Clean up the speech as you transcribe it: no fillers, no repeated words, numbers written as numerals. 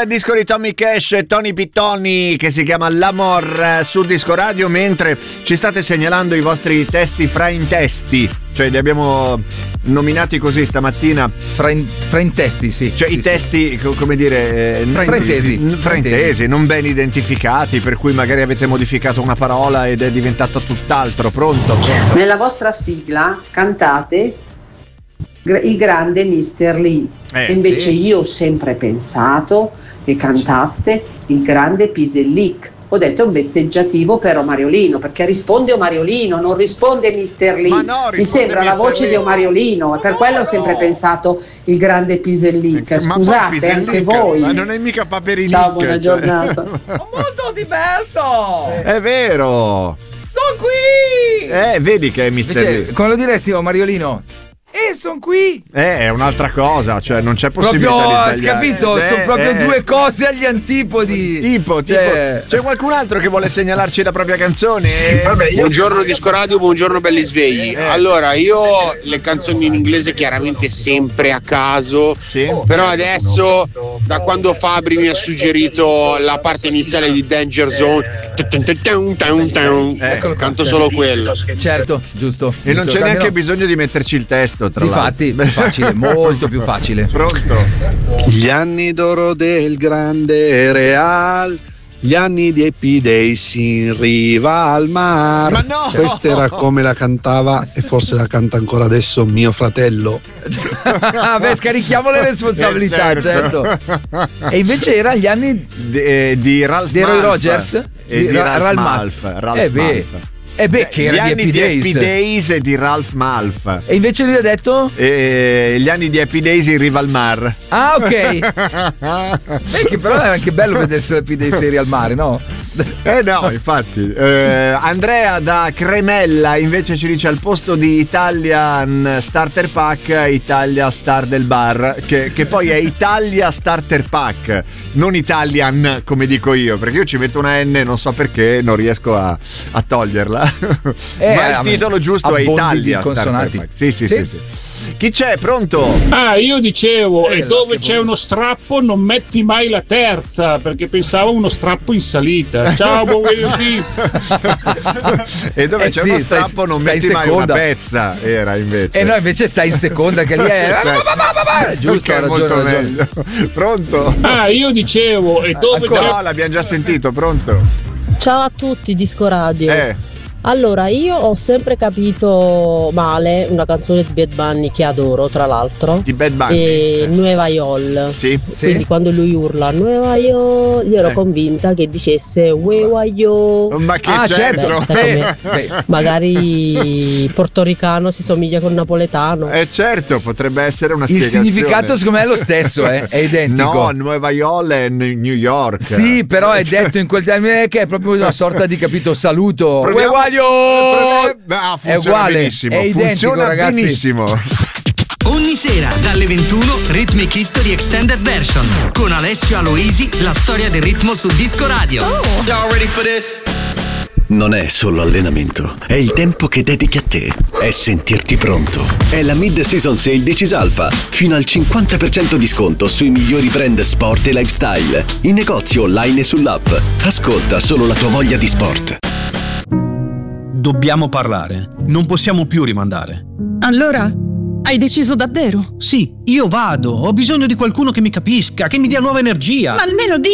disco di Tommy Cash e Tony Pittoni che si chiama L'Amor su Disco Radio, mentre ci state segnalando i vostri testi fraintesti, cioè li abbiamo nominati così stamattina. Fraintesti, sì. Cioè sì, i testi, sì. come dire, fraintesi, non ben identificati, per cui magari avete modificato una parola ed è diventata tutt'altro. Pronto? Nella vostra sigla cantate il grande Mr. Lee, invece sì. io ho sempre pensato che cantaste il grande Pisellic. Ho detto è un vezzeggiativo per Omariolino, perché risponde Omariolino, non risponde Mr. Lee. Mi sembra la voce di Omariolino, e per quello ho sempre pensato il grande Pisellic. Scusate, anche voi. Ma non è mica Paperinic. Ciao, buona giornata. Ho molto diverso. È vero. Sono qui. Vedi che è Mr. Lee. Come lo diresti, Omariolino? Sono qui. È un'altra cosa, cioè non c'è possibilità proprio, di sbagliare. capito? Sono proprio due cose agli antipodi. Tipo, c'è qualcun altro che vuole segnalarci la propria canzone? Buongiorno Disco Radio, buongiorno belli svegli. Allora, io le canzoni in inglese chiaramente sempre a caso, però adesso, da quando Fabri mi ha suggerito la parte iniziale di Danger Zone, canto solo quello. Certo, giusto. E non c'è neanche bisogno di metterci il testo. Infatti, facile, molto più facile. Pronto? Gli anni d'oro del grande Real, gli anni di Happy Days in riva al mar. Ma no! Questa era come la cantava e forse la canta ancora adesso mio fratello. Beh, scarichiamo le responsabilità, certo. E invece era gli anni di Ralph di Roy Malf Rogers e di Ralph Malf. Che era gli anni di Happy Days e di Ralph Malf. E invece lui ha detto? Gli anni di Happy Days in riva al mar. Ah, ok. Che però è anche bello vedersi Happy Days in riva al mare, no? No, infatti. Andrea da Cremella invece ci dice: al posto di Italian Starter Pack, Italia Star del Bar, che poi è Italia Starter Pack, non Italian come dico io, perché io ci metto una N, non so perché, non riesco a toglierla. Ma il titolo giusto è Italia Starter Pack. Sì. Chi c'è? Pronto? Io dicevo, e dove c'è uno strappo non metti mai la terza, perché pensavo uno strappo in salita. Ciao, buon venerdì. E dove c'è uno strappo non metti mai una pezza, era invece. E no, invece stai in seconda, che lì è giusto, ha ragione. Pronto? Io dicevo, e dove c'è... No, l'abbiamo già sentito, pronto? Ciao a tutti, Disco Radio. Allora, io ho sempre capito male una canzone di Bad Bunny che adoro, tra l'altro. Di Bad Bunny? Nueva York. Sì. Quindi quando lui urla Nueva York, io ero convinta che dicesse Nueva York. Ma che certo. Magari portoricano si somiglia con napoletano. Certo, potrebbe essere una Il spiegazione. significato secondo me è lo stesso, è identico. No, Nueva York è New York. Sì, però è detto in quel termine che è proprio una sorta di, capito, saluto. Funziona uguale, benissimo. è identico, funziona ragazzi. benissimo. Ogni sera dalle 21 Rhythmic History Extended Version con Alessio Aloisi, la storia del ritmo su Disco Radio. Y'all ready for this? Non è solo allenamento, è il tempo che dedichi a te, è sentirti pronto. È la Mid-Season Sale di Cisalfa, fino al 50% di sconto sui migliori brand sport e lifestyle, in negozio online e sull'app. Ascolta solo la tua voglia di sport. Dobbiamo parlare, non possiamo più rimandare. Allora, hai deciso davvero? Sì, io vado, ho bisogno di qualcuno che mi capisca, che mi dia nuova energia. Ma almeno